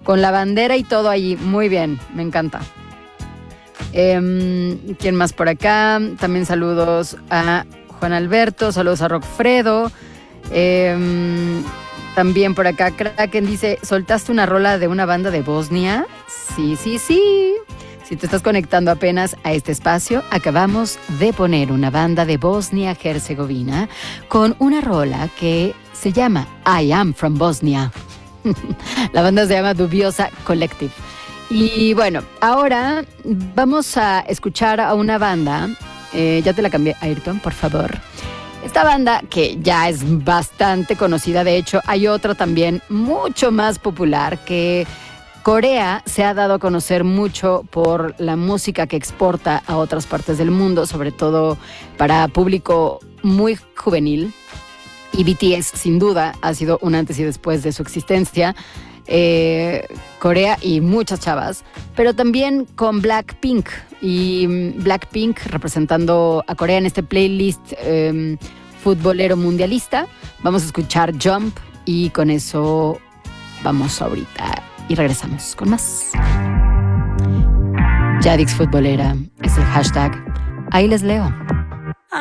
con la bandera y todo allí. Muy bien, me encanta. ¿Quién más por acá? También saludos a Juan Alberto, saludos a Rockfredo. También por acá Kraken dice, ¿soltaste una rola de una banda de Bosnia? Sí. Si te estás conectando apenas a este espacio, acabamos de poner una banda de Bosnia-Herzegovina con una rola que se llama I Am From Bosnia. La banda se llama Dubiosa Collective. Y bueno, ahora vamos a escuchar a una banda. Ya te la cambié, Ayrton, por favor. Esta banda que ya es bastante conocida, de hecho, hay otra también mucho más popular que Corea se ha dado a conocer mucho por la música que exporta a otras partes del mundo, sobre todo para público muy juvenil. Y BTS, sin duda, ha sido un antes y después de su existencia. Corea y muchas chavas, pero también con Blackpink. Y Blackpink representando a Corea en este playlist futbolero mundialista. Vamos a escuchar Jump y con eso vamos ahorita y regresamos con más. Yadix Futbolera es el hashtag. Ahí les leo.